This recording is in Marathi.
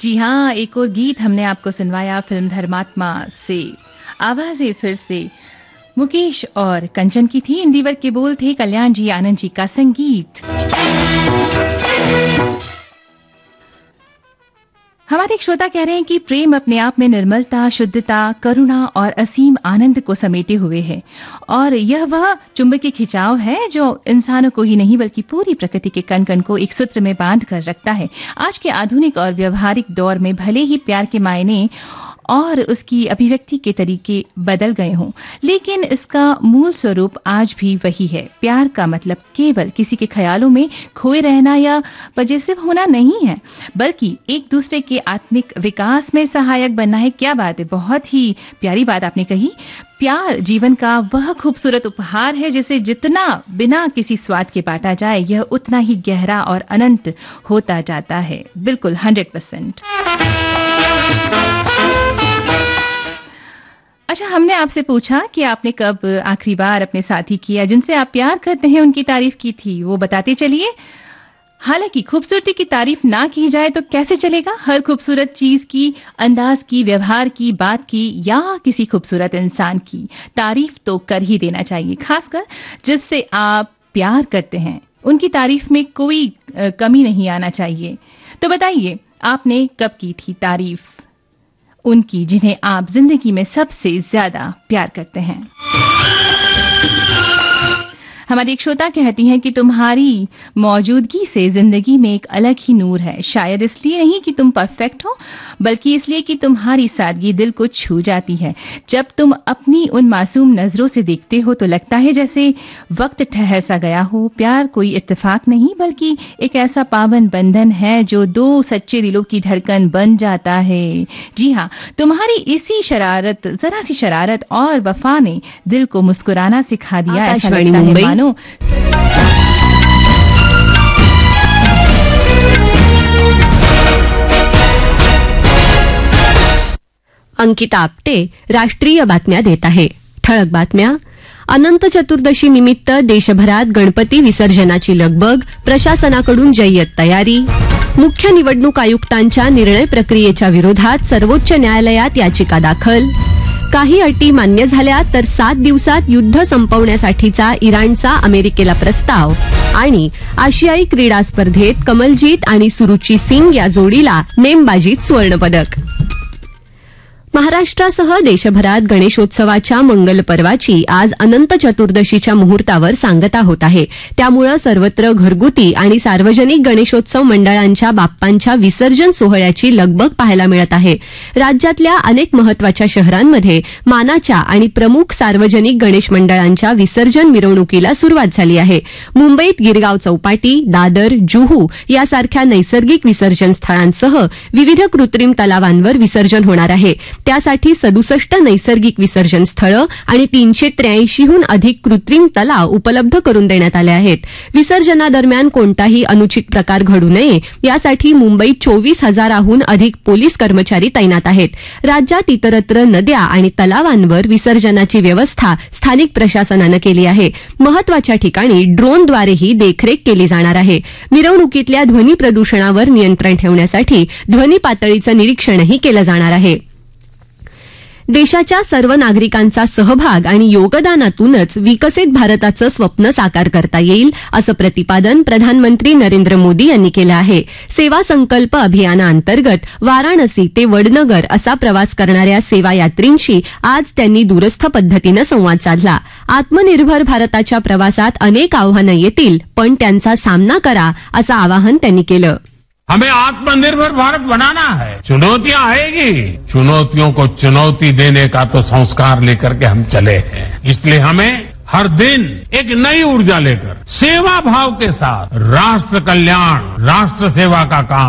जी हाँ, एक और गीत हमने आपको सुनवाया फिल्म धर्मात्मा से। आवाजें फिर से मुकेश और कंचन की थी। इंदिवर के बोल थे कल्याण जी आनंद जी का संगीत। हमारे एक श्रोता कह रहे हैं कि प्रेम अपने आप में निर्मलता, शुद्धता, करुणा और असीम आनंद को समेटे हुए है और यह वह चुंबकीय खिंचाव है जो इंसानों को ही नहीं बल्कि पूरी प्रकृति के कण कण को एक सूत्र में बांध कर रखता है। आज के आधुनिक और व्यवहारिक दौर में भले ही प्यार के मायने और उसकी अभिव्यक्ति के तरीके बदल गए हों, लेकिन इसका मूल स्वरूप आज भी वही है। प्यार का मतलब केवल किसी के ख्यालों में खोए रहना या पजेसिव होना नहीं है, बल्कि एक दूसरे के आत्मिक विकास में सहायक बनना है। क्या बात है, बहुत ही प्यारी बात आपने कही। प्यार जीवन का वह खूबसूरत उपहार है जिसे जितना बिना किसी स्वाद के बांटा जाए, यह उतना ही गहरा और अनंत होता जाता है। बिल्कुल 100%। अच्छा, हमने आपसे पूछा कि आपने कब आखिरी बार अपने साथी की या जिनसे आप प्यार करते हैं उनकी तारीफ की थी, वो बताते चलिए। हालांकि खूबसूरती की तारीफ ना की जाए तो कैसे चलेगा। हर खूबसूरत चीज की, अंदाज की, व्यवहार की, बात की या किसी खूबसूरत इंसान की तारीफ तो कर ही देना चाहिए, खासकर जिससे आप प्यार करते हैं। उनकी तारीफ में कोई कमी नहीं आना चाहिए। तो बताइए, आपने कब की थी तारीफ उनकी जिन्हें आप जिंदगी में सबसे ज्यादा प्यार करते हैं? हमारी एक श्रोता कहती हैं कि तुम्हारी मौजूदगी से जिंदगी में एक अलग ही नूर है। शायद इसलिए नहीं कि तुम परफेक्ट हो, बल्कि इसलिए कि तुम्हारी सादगी दिल को छू जाती है। जब तुम अपनी उन मासूम नजरों से देखते हो तो लगता है जैसे वक्त ठहर सा गया हो। प्यार कोई इत्तेफाक नहीं, बल्कि एक ऐसा पावन बंधन है जो दो सच्चे दिलों की धड़कन बन जाता है। जी हाँ, तुम्हारी इसी शरारत, जरा सी शरारत और वफा ने दिल को मुस्कुराना सिखा दिया। ऐसा लगता है मानो अंकिता आपटे राष्ट्रीय बातम्या देत आहे। ठळक बातम्या. अनंत चतुर्दशी निमित्त देशभरात गणपती विसर्जनाची लगबग, प्रशासनाकडून जय्यत तयारी. मुख्य निवडणूक आयुक्तांच्या निर्णय प्रक्रियेच्या विरोधात सर्वोच्च न्यायालयात याचिका दाखल. काही अटी मान्य झाल्या तर 7 दिवसात युद्ध संपवण्यासाठीचा इराणचा अमेरिकेला प्रस्ताव. आणि आशियाई क्रीडा स्पर्धेत कमलजीत आणि सुरुची सिंग या जोडीला नेमबाजीत सुवर्णपदक. महाराष्ट्रासह देशभरात गणेशोत्सवाच्या मंगल पर्वाची आज अनंत चतुर्दशीच्या मुहूर्तावर सांगता होत आहे. त्यामुळे सर्वत्र घरगुती आणि सार्वजनिक गणेशोत्सव मंडळांच्या बाप्पांच्या विसर्जन सोहळ्याची लगबग पाहायला मिळत आहे. राज्यातल्या अनेक महत्वाच्या शहरांमध्ये मानाच्या आणि प्रमुख सार्वजनिक गणेश मंडळांच्या विसर्जन मिरवणुकीला सुरुवात झाली आहे. मुंबईत गिरगाव चौपाटी, दादर, जुहू यासारख्या नैसर्गिक विसर्जन स्थळांसह विविध कृत्रिम तलावांवर विसर्जन होणार आहे. त्यासाठी 67 नैसर्गिक विसर्जन स्थळं आणि 383हून अधिक कृत्रिम तलाव उपलब्ध करून देण्यात आले आहेत. विसर्जनादरम्यान कोणताही अनुचित प्रकार घडू नये यासाठी मुंबईत 24,000हून अधिक पोलीस कर्मचारी तैनात आहेत. राज्यात इतरत्र नद्या आणि तलावांवर विसर्जनाची व्यवस्था स्थानिक प्रशासनानं केली आहे. महत्वाच्या ठिकाणी ड्रोनद्वारेही देखरेख केली जाणार आहे. मिरवणुकीतल्या ध्वनी प्रदूषणावर नियंत्रण ठेवण्यासाठी ध्वनी पातळीचं निरीक्षणही केलं जाणार आहे. देशाच्या सर्व नागरिकांचा सहभाग आणि योगदानातूनच विकसित भारताचं स्वप्न साकार करता येईल असं प्रतिपादन प्रधानमंत्री नरेंद्र मोदी यांनी केलं आहे. सेवा संकल्प अभियानाअंतर्गत वाराणसी ते वडनगर असा प्रवास करणाऱ्या सेवा यात्रींशी आज त्यांनी दूरस्थ पद्धतीनं संवाद साधला. आत्मनिर्भर भारताच्या प्रवासात अनेक आव्हानं येतील, पण त्यांचा सामना करा असं आवाहन त्यांनी केलं. हमें आत्मनिर्भर भारत बनाना है. चुनौतियां आएगी, चुनौतियों को चुनौती देने का तो संस्कार लेकर के हम चले हैं. इसलिए हमें हर दिन एक नई ऊर्जा लेकर सेवा भाव के साथ राष्ट्र कल्याण, राष्ट्र सेवा का काम